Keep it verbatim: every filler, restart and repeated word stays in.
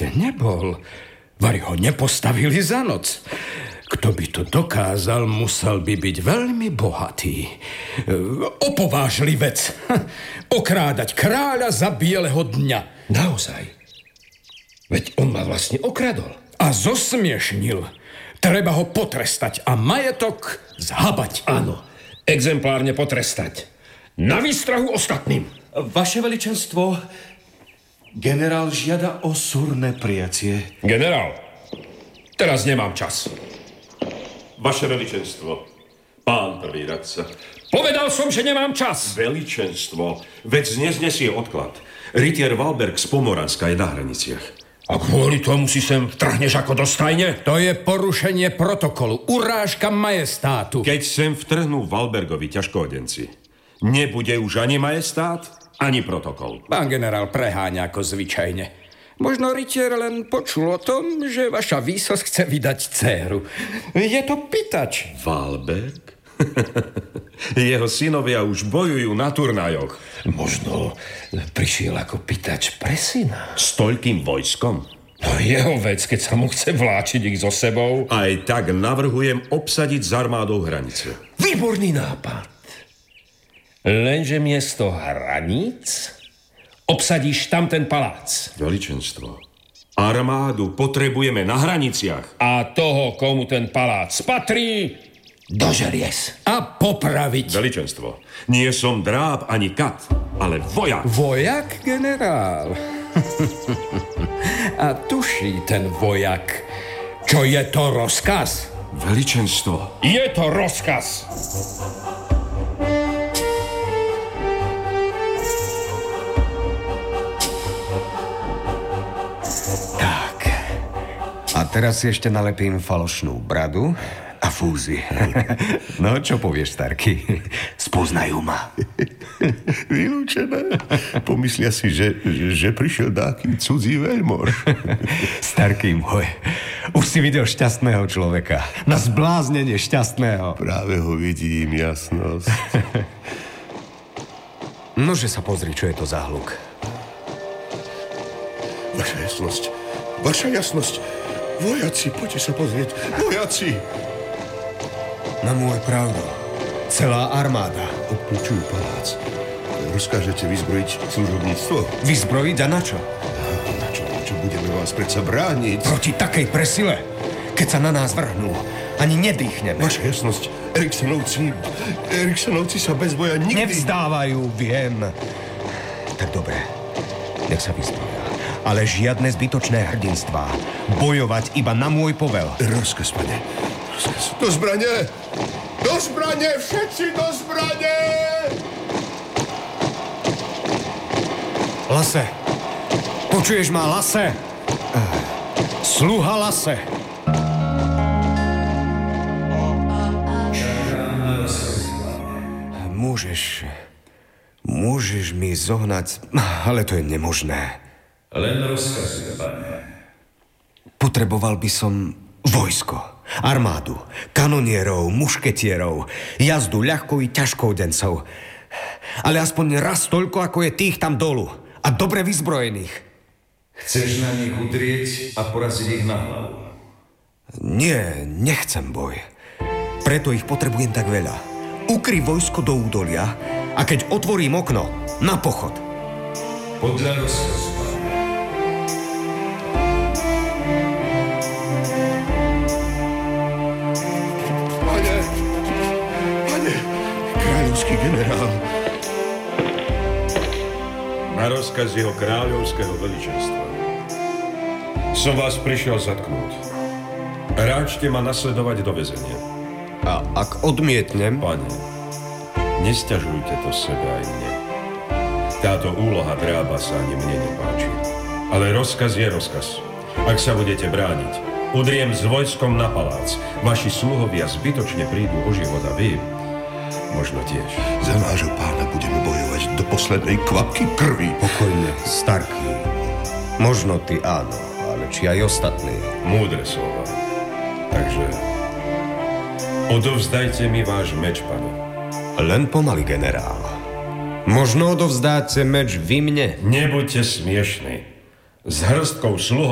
ešte nebol. Vari ho nepostavili za noc. Kto by to dokázal, musel by byť veľmi bohatý. Opovážlivec. Okrádať kráľa za bieleho dňa. Naozaj? Veď on ma vlastne okradol. A zosmiešnil. Treba ho potrestať a majetok zhabať. Áno, exemplárne potrestať. Na výstrahu ostatným. Vaše veličenstvo, generál žiada o súrne prijatie. Generál, teraz nemám čas. Vaše veličenstvo, pán prvý radca. Povedal som, že nemám čas. Veličenstvo, vec neznesie odklad. Rytier Valberg z Pomoranska je na hraniciach. A kvôli tomu si sem vtrhneš ako do stajne? To je porušenie protokolu, urážka majestátu. Keď sem vtrhnú Valbergovi ťažkoodenci, nebude už ani majestát, ani protokol. Pán generál preháňa ako zvyčajne. Možno rytier len počul o tom, že vaša výsosť chce vydať dcéru. Je to pýtač. Valberg? Jeho synovia už bojujú na turnajoch. Možno prišiel ako pýtač pre syna. S toľkým vojskom? No jeho vec, keď sa mu chce vláčiť ich so sebou. Aj tak navrhujem obsadiť s armádou hranice. Výborný nápad. Lenže miesto hraníc obsadíš tam ten palác. Veličenstvo, armádu potrebujeme na hraniciach. A toho, komu ten palác patrí, dožeries. A popraviť. Veličenstvo, nie som dráb ani kat, ale vojak. Vojak, generál? A tuší ten vojak, čo je to rozkaz? Veličenstvo. Je to rozkaz. A teraz si ešte nalepím falošnú bradu a fúzy. No, čo povieš, Starky? Spoznajú ma. Vylúčené. Pomyslia si, že, že prišiel dáky cudzí veľmož. Starky môj, už si videl šťastného človeka. Na zbláznenie šťastného. Práve ho vidím, jasnosť. Nože sa pozri, čo je to za hluk. Vaša jasnosť, vaša jasnosť. Vojaci, poďte sa pozrieť. Vojaci! Na môj pravdu. Celá armáda. Obklúčujú palác. Rozkážete vyzbrojiť služobníctvo? Vyzbrojiť a na čo? Na čo? Na čo budeme vás predsa brániť? Proti takej presile? Keď sa na nás vrhnú, ani nedýchneme. Vaša jasnosť, Eriksenovci, Eriksenovci sa bez boja nikdy... Nevzdávajú, viem. Tak dobre, nech sa vyzbroja. Ale žiadne zbytočné hrdinstvá. Bojovať iba na môj povel. Rozkaz, pane. Rozkaz. Do zbrane! Do zbrane! Všetci do zbrane! Lase. Počuješ ma, Lase? Sluha Lase. Môžeš... Môžeš mi zohnať... Ale to je nemožné. Len rozkazuj, pane. Potreboval by som vojsko, armádu, kanonierov, mušketierov, jazdu ľahkou i ťažkoudencov. Ale aspoň raz toľko, ako je tých tam dolu. A dobre vyzbrojených. Chceš na nich udrieť a poraziť ich na hlavu? Nie, nechcem boj. Preto ich potrebujem tak veľa. Ukry vojsko do údolia a keď otvorím okno, na pochod. Podľa rozkazu. Generál. Na rozkaz jeho kráľovského veličenstva som vás prišiel zatknúť. Ráčte ma nasledovať do väzenia. A ak odmietnem? Pane, nesťažujte to sebe aj mne. Táto úloha drába sa ani mne nepáči. Ale rozkaz je rozkaz. Ak sa budete brániť, udriem s vojskom na palác. Vaši sluhovia zbytočne prídu o život a vy možno tiež. Za nášho pána budeme bojovať do poslednej kvapky krvi. Pokojne, Starky. Možno ty áno, ale či aj ostatní. Múdre slova. Takže odovzdajte mi váš meč, pane. Len pomaly, generál. Možno odovzdáte meč vy mne? Nebuďte smiešní. S hrstkou sluhov